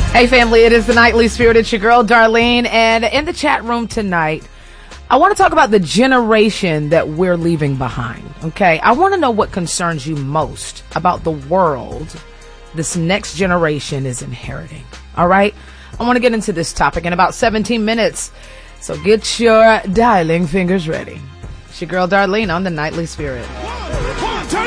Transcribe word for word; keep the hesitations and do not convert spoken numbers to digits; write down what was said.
Hey family, it is the Nightly Spirit. It's your girl Darlene, and in the chat room tonight, I want to talk about the generation that we're leaving behind. Okay, I want to know what concerns you most about the world this next generation is inheriting. All right, I want to get into this topic in about seventeen minutes, so get your dialing fingers ready. It's your girl Darlene on the Nightly Spirit.